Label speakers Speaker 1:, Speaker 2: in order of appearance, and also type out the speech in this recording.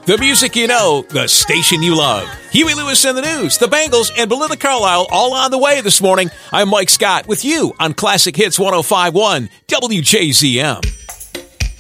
Speaker 1: The music you know, the station you love. Huey Lewis and the News, the Bengals, and Belinda Carlisle all on the way this morning. I'm Mike Scott with you on Classic Hits 105.1 WJZM.